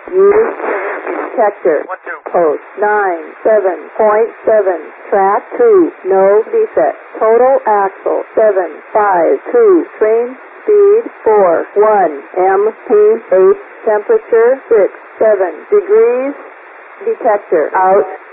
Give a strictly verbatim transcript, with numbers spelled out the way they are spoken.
Use detector. One, two. Post nine seven point seven. Track two. No defect. Total axle seven five two. Train speed four one. M P eight. Temperature six seven degrees. Detector out.